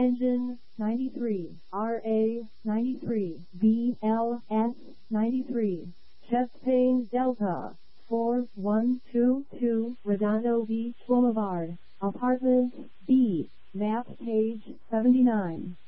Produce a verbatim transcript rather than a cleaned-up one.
Engine ninety-three, R A ninety-three, B L S ninety-three, Chest Pain Delta four one two two, Redondo Beach Boulevard, Apartment B, map page seventy-nine.